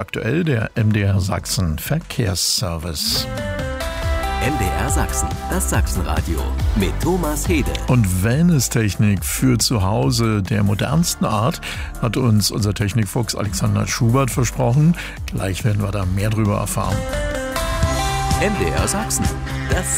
aktuell der MDR Sachsen Verkehrsservice. MDR Sachsen, das Sachsenradio mit Thomas Hede. Und Wellness-Technik für zu Hause der modernsten Art hat uns unser Technikfuchs Alexander Schubert versprochen. Gleich werden wir da mehr drüber erfahren. MDR Sachsen, das